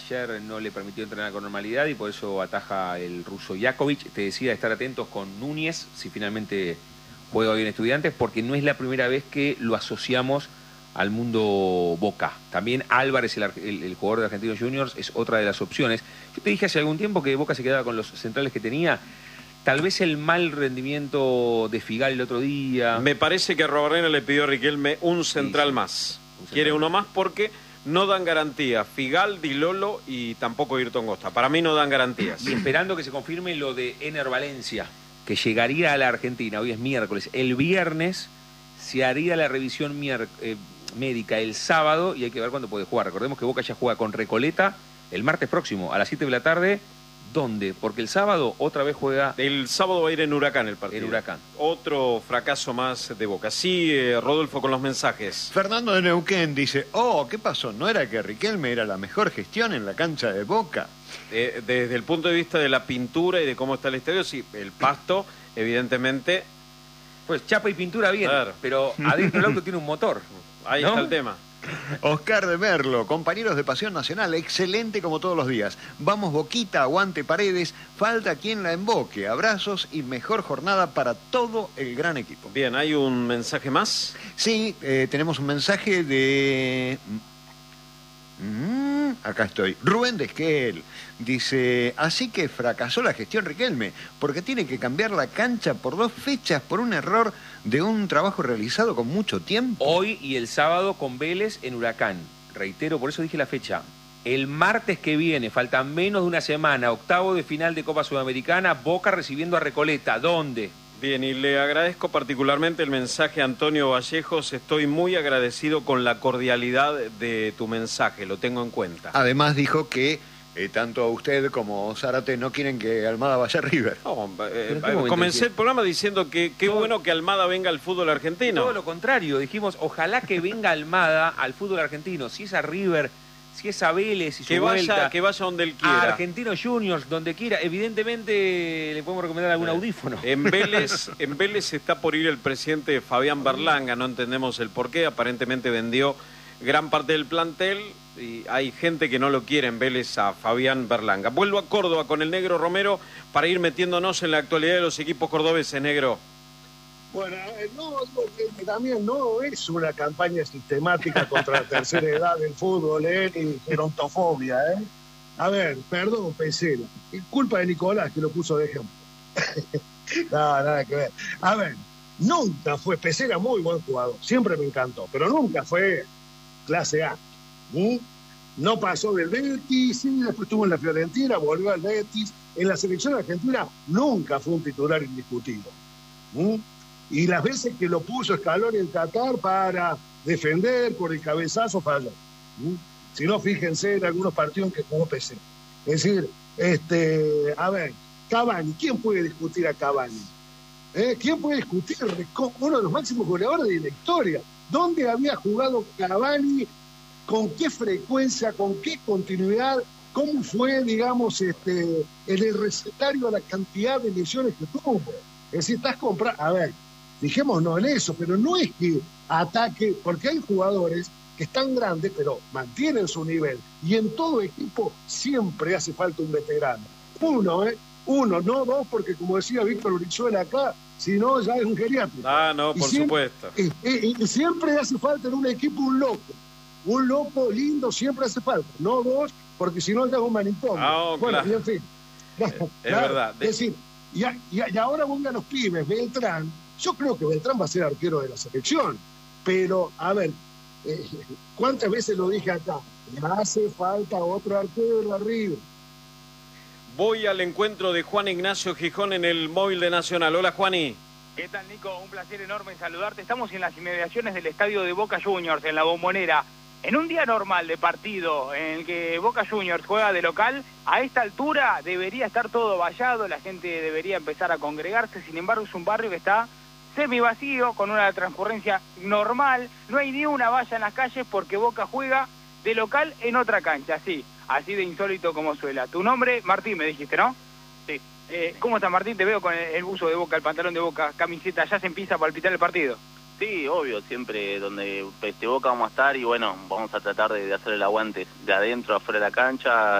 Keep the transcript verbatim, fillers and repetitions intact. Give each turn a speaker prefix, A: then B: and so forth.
A: ayer no le permitió entrenar con normalidad y por eso ataja el ruso Jakovic. Te decía estar atentos con Núñez, si finalmente juega bien Estudiantes, porque no es la primera vez que lo asociamos al mundo Boca. También Álvarez, el, el, el jugador de Argentinos Juniors, es otra de las opciones. Yo te dije hace algún tiempo que Boca se quedaba con los centrales que tenía. Tal vez el mal rendimiento de Figal el otro día.
B: Me parece que Robarena le pidió a Riquelme un central sí, sí. más. Un central Quiere uno más porque no dan garantía. Figal, Di Lolo y tampoco Ayrton Costa. Para mí no dan garantías.
A: Y esperando que se confirme lo de Ener Valencia, que llegaría a la Argentina. Hoy es miércoles. El viernes se haría la revisión mier eh, médica el sábado y hay que ver cuándo puede jugar. Recordemos que Boca ya juega con Recoleta el martes próximo a las siete de la tarde. ¿Dónde? Porque el sábado otra vez juega...
B: El sábado va a ir en Huracán el partido.
A: En Huracán.
B: Otro fracaso más de Boca. Sí, eh, Rodolfo, con los mensajes.
C: Fernando de Neuquén dice, oh, ¿qué pasó? ¿No era que Riquelme era la mejor gestión en la cancha de Boca?
B: Eh, desde el punto de vista de la pintura y de cómo está el estadio, sí, el pasto, evidentemente...
A: Pues chapa y pintura bien, claro. Pero adentro el auto tiene un motor.
B: Ahí
A: ¿no?
B: está el tema.
C: Oscar de Merlo, compañeros de Pasión Nacional, excelente como todos los días. Vamos Boquita, aguante Paredes, falta quien la emboque. Abrazos y mejor jornada para todo el gran equipo.
B: Bien, ¿hay un mensaje más?
C: Sí, eh, tenemos un mensaje de... Mm, acá estoy. Rubén de Esquel dice, así que fracasó la gestión Riquelme, porque tiene que cambiar la cancha por dos fechas por un error de un trabajo realizado con mucho tiempo.
A: Hoy y el sábado con Vélez en Huracán. Reitero, por eso dije la fecha. El martes que viene, falta menos de una semana, octavo de final de Copa Sudamericana, Boca recibiendo a Recoleta. ¿Dónde?
B: Bien, y le agradezco particularmente el mensaje a Antonio Vallejos. Estoy muy agradecido con la cordialidad de tu mensaje, lo tengo en cuenta.
C: Además dijo que eh, tanto usted como Zárate no quieren que Almada vaya a River.
B: No, eh, eh, comencé el programa diciendo que qué bueno que Almada venga al fútbol argentino.
A: Todo lo contrario, dijimos, ojalá que venga Almada al fútbol argentino. Si es a River, si es a Vélez y su
B: que
A: vuelta,
B: vaya, que vaya donde él quiera.
A: A Argentinos Juniors, donde quiera. Evidentemente le podemos recomendar algún eh, audífono.
B: En Vélez, en Vélez está por ir el presidente Fabián Berlanga, no entendemos el porqué. Aparentemente vendió gran parte del plantel y hay gente que no lo quiere en Vélez a Fabián Berlanga. Vuelvo a Córdoba con el Negro Romero para ir metiéndonos en la actualidad de los equipos cordobeses, Negro.
D: Bueno, no, no, también no es una campaña sistemática contra la tercera edad del fútbol, ¿eh? Ni gerontofobia, ¿eh? A ver, perdón, Pesela. Es culpa de Nicolás que lo puso de ejemplo. No, nada que ver. A ver, nunca fue, Pesela muy buen jugador, siempre me encantó, pero nunca fue clase A. ¿Mm? No pasó del Betis, sí, después estuvo en la Fiorentina, volvió al Betis. En la selección argentina nunca fue un titular indiscutido. ¿Mm? Y las veces que lo puso Scaloni en Qatar para defender por el cabezazo falló. ¿Mm? Si no, fíjense en algunos partidos en que jugó P C. Es decir, este, a ver, Cavani, ¿quién puede discutir a Cavani? ¿Eh? ¿Quién puede discutir uno de los máximos goleadores de la historia? ¿Dónde había jugado Cavani? ¿Con qué frecuencia? ¿Con qué continuidad? ¿Cómo fue, digamos, este, en el recetario la cantidad de lesiones que tuvo? Es decir, estás comprando... A ver, fijémonos en eso, pero no es que ataque, porque hay jugadores que están grandes, pero mantienen su nivel. Y en todo equipo siempre hace falta un veterano. Uno, ¿eh? Uno, no dos, porque como decía Víctor Brizuela acá, si no, ya es un geriátrico.
B: Ah, no, por
D: y siempre,
B: supuesto.
D: Y, y, y siempre hace falta en un equipo un loco. Un loco lindo siempre hace falta. No dos, porque si no, ya es un manicomio.
B: Ah,
D: bueno,
B: claro.
D: y en fin.
B: Es, es verdad.
D: Es decir, y, y, y ahora pongan los pibes, Beltrán. Yo creo que Beltrán va a ser arquero de la selección. Pero, a ver, eh, ¿cuántas veces lo dije acá? Le hace falta otro arquero de arriba.
B: Voy al encuentro de Juan Ignacio Gijón en el móvil de Nacional. Hola, Juani.
E: ¿Qué tal, Nico? Un placer enorme saludarte. Estamos en las inmediaciones del estadio de Boca Juniors, en la Bombonera. En un día normal de partido, en el que Boca Juniors juega de local, a esta altura debería estar todo vallado, la gente debería empezar a congregarse. Sin embargo, es un barrio que está semi vacío, con una transcurrencia normal. No hay ni una valla en las calles porque Boca juega de local en otra cancha, así, así de insólito como suela. Tu nombre, Martín, me dijiste, ¿no? Sí. Eh, ¿Cómo estás, Martín? Te veo con el, el buzo de Boca, el pantalón de Boca, camiseta. ¿Ya se empieza a palpitar el partido?
F: Sí, obvio, siempre donde este Boca vamos a estar y bueno, vamos a tratar de, de hacer el aguante de adentro, afuera de la cancha.